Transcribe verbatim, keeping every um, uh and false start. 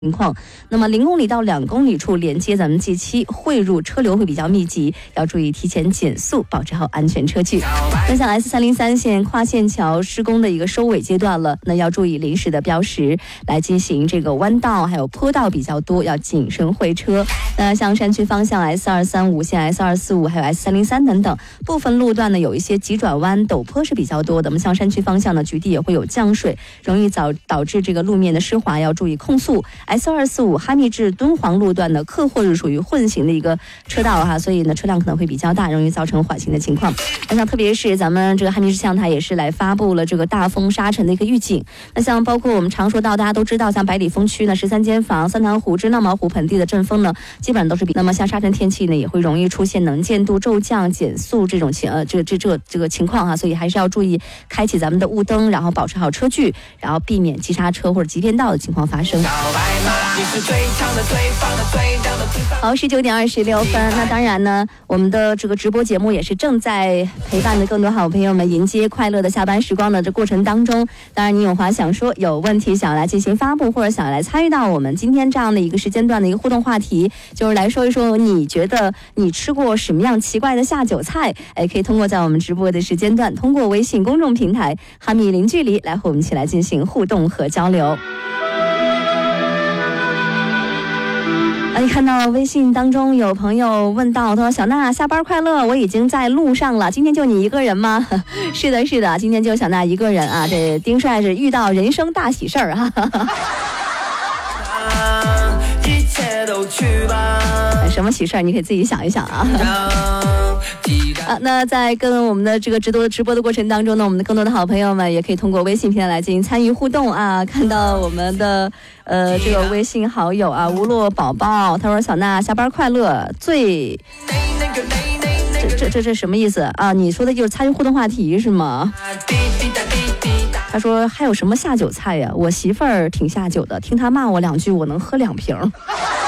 情况，那么零公里到两公里处连接咱们 G 七汇入车流会比较密集，要注意提前减速，保持好安全车距。那像 S 三零三 线跨线桥施工的一个收尾阶段了，那要注意临时的标识来进行这个弯道，还有坡道比较多，要谨慎会车。那像山区方向 S 二三五 线、S 二四五还有 S 三零三 等等部分路段呢，有一些急转弯、陡坡是比较多的。那么像山区方向呢，局地也会有降水，容易导导致这个路面的湿滑，要注意控速。S 二四五哈密至敦煌路段的客货日属于混行的一个车道哈，所以呢车辆可能会比较大，容易造成缓行的情况。那像特别是咱们这个哈密市气象台也是来发布了这个大风沙尘的一个预警。那像包括我们常说到大家都知道，像百里风区呢、十三间房、三塘湖、支那毛湖盆地的阵风呢，基本上都是比那么像沙尘天气呢，也会容易出现能见度骤降、减速这种情呃这这这这个情况哈，所以还是要注意开启咱们的雾灯，然后保持好车距，然后避免急刹车或者急变道的情况发生。好，十九点二十六分。那当然呢，我们的这个直播节目也是正在陪伴着更多好朋友们迎接快乐的下班时光的这过程当中。当然，你有话想说，有问题想要来进行发布，或者想要来参与到我们今天这样的一个时间段的一个互动话题，就是来说一说你觉得你吃过什么样奇怪的下酒菜？哎，可以通过在我们直播的时间段，通过微信公众平台哈密零距离来和我们一起来进行互动和交流。哎，看到微信当中有朋友问到，他说：“小娜，下班快乐！我已经在路上了。今天就你一个人吗？”是的，是的，今天就小娜一个人啊。这丁帅是遇到人生大喜事儿哈。一切都去吧。什么喜事儿？你可以自己想一想啊。啊，那在跟我们的这个直播直播的过程当中呢，我们的更多的好朋友们也可以通过微信平台来进行参与互动啊。看到我们的呃这个微信好友啊，吴洛宝宝，他说：“小娜下班快乐，最这这这这什么意思啊？你说的就是参与互动话题是吗？”他说：“还有什么下酒菜呀？我媳妇儿挺下酒的，听她骂我两句，我能喝两瓶。”